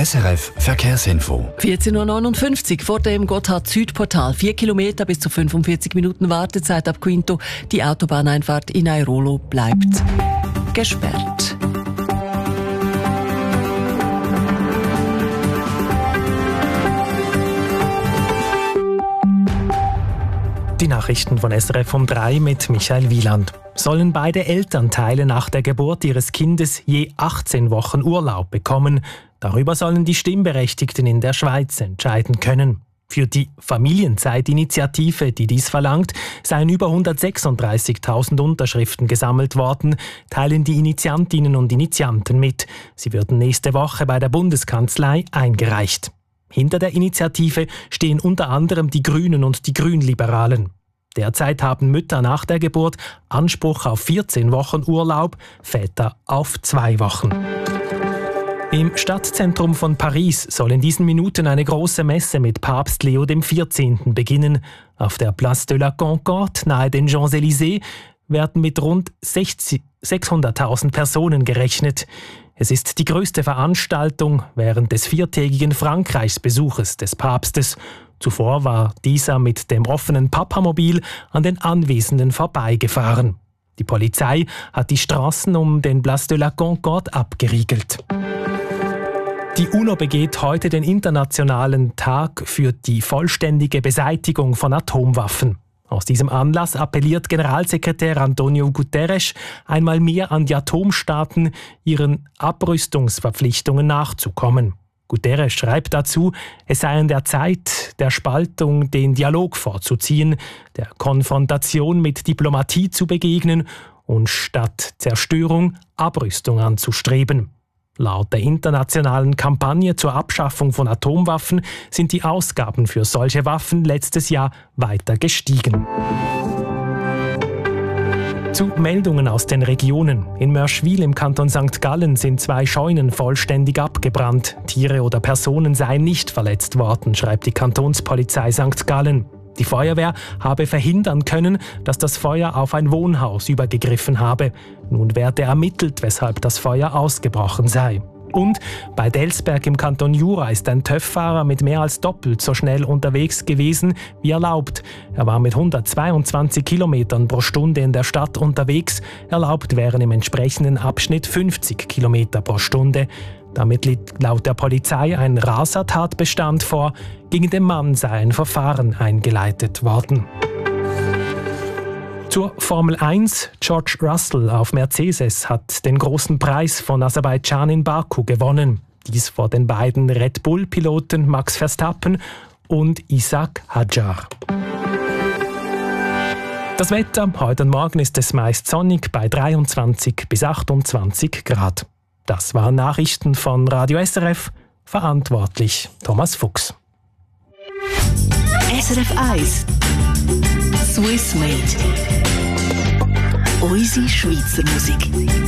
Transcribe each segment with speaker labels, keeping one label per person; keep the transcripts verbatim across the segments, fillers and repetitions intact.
Speaker 1: S R F Verkehrsinfo.
Speaker 2: vierzehn Uhr neunundfünfzig vor dem Gotthard-Südportal. Vier Kilometer bis zu fünfundvierzig Minuten Wartezeit ab Quinto. Die Autobahneinfahrt in Airolo bleibt gesperrt.
Speaker 3: Die Nachrichten von S R F um drei mit Michael Wieland. Sollen beide Elternteile nach der Geburt ihres Kindes je achtzehn Wochen Urlaub bekommen? Darüber sollen die Stimmberechtigten in der Schweiz entscheiden können. Für die Familienzeitinitiative, die dies verlangt, seien über hundertsechsunddreißigtausend Unterschriften gesammelt worden, teilen die Initiantinnen und Initianten mit. Sie würden nächste Woche bei der Bundeskanzlei eingereicht. Hinter der Initiative stehen unter anderem die Grünen und die Grünliberalen. Derzeit haben Mütter nach der Geburt Anspruch auf vierzehn Wochen Urlaub, Väter auf zwei Wochen. Im Stadtzentrum von Paris soll in diesen Minuten eine große Messe mit Papst Leo der vierzehnten beginnen. Auf der Place de la Concorde nahe den Champs-Élysées werden mit rund sechshunderttausend Personen gerechnet. Es ist die größte Veranstaltung während des viertägigen Frankreichsbesuches des Papstes. Zuvor war dieser mit dem offenen Papamobil an den Anwesenden vorbeigefahren. Die Polizei hat die Straßen um den Place de la Concorde abgeriegelt. Die UNO begeht heute den Internationalen Tag für die vollständige Beseitigung von Atomwaffen. Aus diesem Anlass appelliert Generalsekretär Antonio Guterres einmal mehr an die Atomstaaten, ihren Abrüstungsverpflichtungen nachzukommen. Guterres schreibt dazu, es sei an der Zeit der Spaltung den Dialog vorzuziehen, der Konfrontation mit Diplomatie zu begegnen und statt Zerstörung Abrüstung anzustreben. Laut der internationalen Kampagne zur Abschaffung von Atomwaffen sind die Ausgaben für solche Waffen letztes Jahr weiter gestiegen. Zu Meldungen aus den Regionen. In Mörschwil im Kanton Sankt Gallen sind zwei Scheunen vollständig abgebrannt. Tiere oder Personen seien nicht verletzt worden, schreibt die Kantonspolizei Sankt Gallen. Die Feuerwehr habe verhindern können, dass das Feuer auf ein Wohnhaus übergegriffen habe. Nun werde ermittelt, weshalb das Feuer ausgebrochen sei. Und bei Delsberg im Kanton Jura ist ein TÜV-Fahrer mit mehr als doppelt so schnell unterwegs gewesen wie erlaubt. Er war mit hundertzweiundzwanzig Kilometern pro Stunde in der Stadt unterwegs. Erlaubt wären im entsprechenden Abschnitt fünfzig Kilometer pro Stunde. Damit liegt laut der Polizei ein Rasertatbestand vor. Gegen den Mann sei ein Verfahren eingeleitet worden. Zur Formel eins. George Russell auf Mercedes hat den großen Preis von Aserbaidschan in Baku gewonnen. Dies vor den beiden Red Bull-Piloten Max Verstappen und Ishaq Hadjar. Das Wetter. Heute und morgen ist es meist sonnig bei dreiundzwanzig bis achtundzwanzig Grad. Das waren Nachrichten von Radio S R F. Verantwortlich Thomas Fuchs.
Speaker 4: S R F eins Swiss Made. Unsere Schweizer Musik.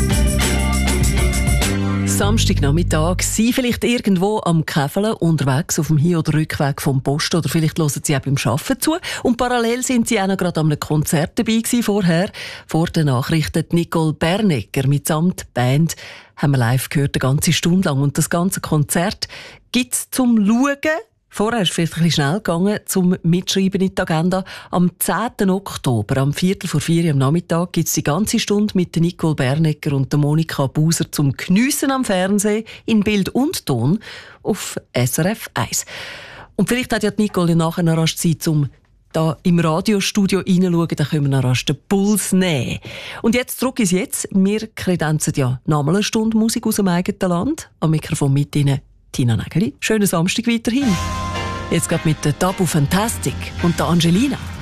Speaker 2: Samstagnachmittag, Sie vielleicht irgendwo am Käfeln unterwegs auf dem Hin- oder Rückweg vom Post oder vielleicht hören Sie auch beim Arbeiten zu und parallel sind Sie auch noch gerade an einem Konzert dabei gewesen vorher. Vor den Nachrichten Nicole Bernecker mitsamt Band haben wir live gehört, eine ganze Stunde lang und das ganze Konzert gibt es zum Schauen. Vorher ist es vielleicht ein bisschen schnell gegangen, zum Mitschreiben in die Agenda. Am zehnten Oktober, am Viertel vor vier Uhr am Nachmittag, gibt es die ganze Stunde mit der Nicole Bernecker und der Monika Buser zum Geniessen am Fernsehen in Bild und Ton auf S R F eins. Und vielleicht hat ja die Nicole nachher noch rasch Zeit, um da im Radiostudio reinzuschauen, dann können wir noch rasch den Puls nehmen. Und jetzt zurück ins Jetzt. Wir kredenzen ja nochmal eine Stunde Musik aus dem eigenen Land. Am Mikrofon mit Ihnen Tina Nägeli. Schönen Samstag weiterhin. Jetzt geht mit der Tabu Fantastic und der Angelina.